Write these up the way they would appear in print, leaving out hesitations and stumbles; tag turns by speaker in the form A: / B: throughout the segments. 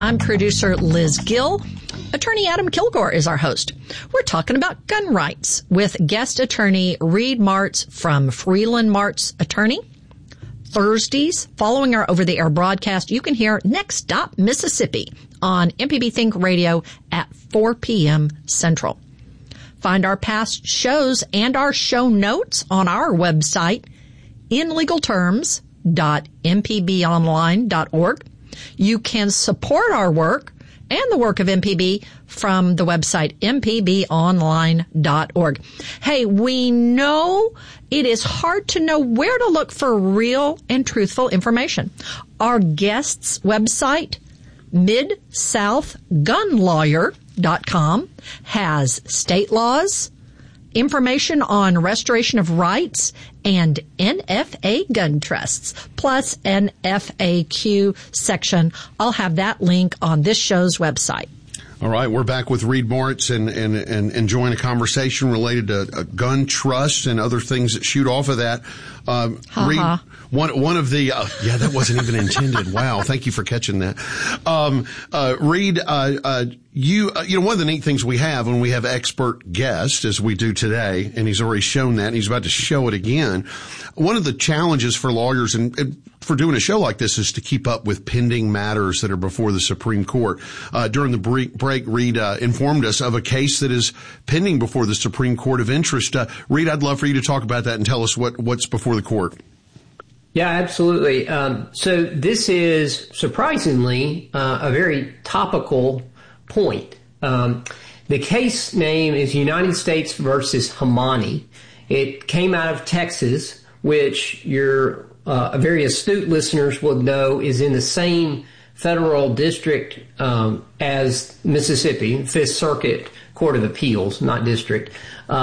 A: I'm producer Liz Gill. Attorney Adam Kilgore is our host. We're talking about gun rights with guest attorney Reed Martz from Freeland Martz Attorney. Thursdays, following our over-the-air broadcast, you can hear Next Stop Mississippi on MPB Think Radio at 4 p.m. Central. Find our past shows and our show notes on our website, inlegalterms.mpbonline.org. You can support our work and the work of MPB from the website mpbonline.org. Hey, we know it is hard to know where to look for real and truthful information. Our guest's website, MidSouthGunLawyer.com, has state laws, information on restoration of rights, and NFA gun trusts, plus an FAQ section. I'll have that link on this show's website.
B: All right, we're back with Reed Martz and enjoying a conversation related to gun trusts and other things that shoot off of that. Reed, one of the yeah, that wasn't even intended. Wow, thank you for catching that. Reed, you know, one of the neat things we have when we have expert guests, as we do today, and he's already shown that, and he's about to show it again. One of the challenges for lawyers and for doing a show like this is to keep up with pending matters that are before the Supreme Court. During the break, Reed informed us of a case that is pending before the Supreme Court of interest. Reed, I'd love for you to talk about that and tell us what's before the court.
C: Yeah, absolutely. So this is surprisingly a very topical point. The case name is United States versus Hamani. It came out of Texas, which your very astute listeners will know is in the same federal district as Mississippi, Fifth Circuit Court of Appeals, not district.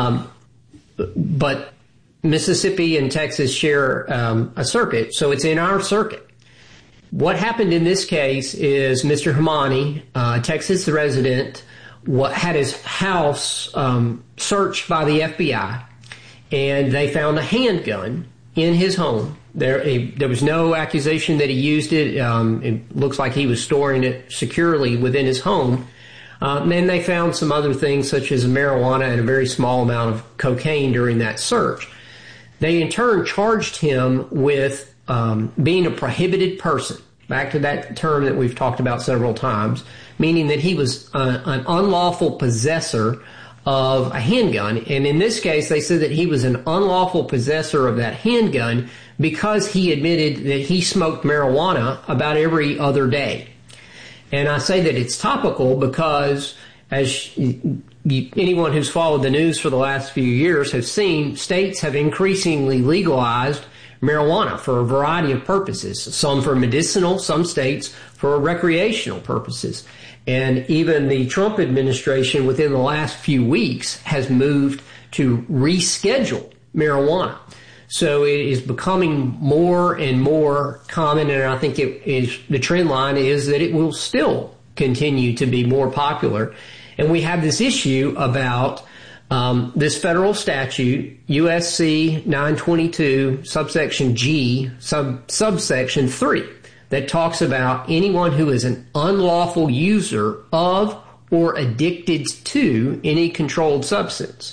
C: But Mississippi and Texas share a circuit, so it's in our circuit. What happened in this case is Mr. Hamani, a Texas resident, had his house searched by the FBI, and they found a handgun in his home. There was no accusation that he used it. It looks like he was storing it securely within his home. Then they found some other things such as marijuana and a very small amount of cocaine during that search. They in turn charged him with being a prohibited person, back to that term that we've talked about several times, meaning that he was an unlawful possessor of a handgun. And in this case, they said that he was an unlawful possessor of that handgun because he admitted that he smoked marijuana about every other day. And I say that it's topical because, as anyone who's followed the news for the last few years have seen, states have increasingly legalized marijuana for a variety of purposes, some for medicinal, some states for recreational purposes. And even the Trump administration within the last few weeks has moved to reschedule marijuana. So it is becoming more and more common, and I think the trend line is that it will still continue to be more popular. And we have this issue about this federal statute, USC 922, subsection G, subsection 3, that talks about anyone who is an unlawful user of or addicted to any controlled substance.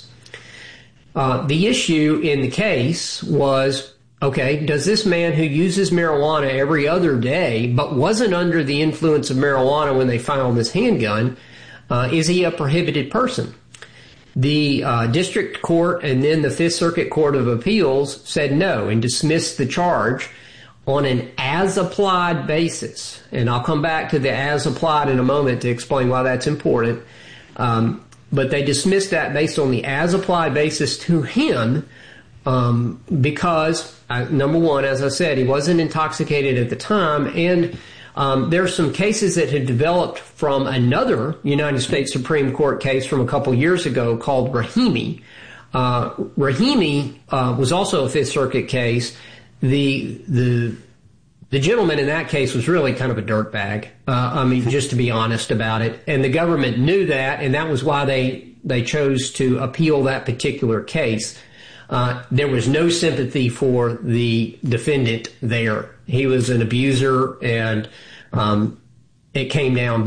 C: The issue in the case was, okay, does this man who uses marijuana every other day but wasn't under the influence of marijuana when they found this handgun, is he a prohibited person? The district court and then the Fifth Circuit Court of Appeals said no and dismissed the charge on an as-applied basis. And I'll come back to the as-applied in a moment to explain why that's important. But they dismissed that based on the as-applied basis to him because, number one, as I said, he wasn't intoxicated at the time. And there are some cases that had developed from another United States Supreme Court case from a couple years ago called Rahimi. Rahimi was also a Fifth Circuit case. The gentleman in that case was really kind of a dirtbag. I mean, just to be honest about it. And the government knew that, and that was why they chose to appeal that particular case. There was no sympathy for the defendant there. He was an abuser, and it came down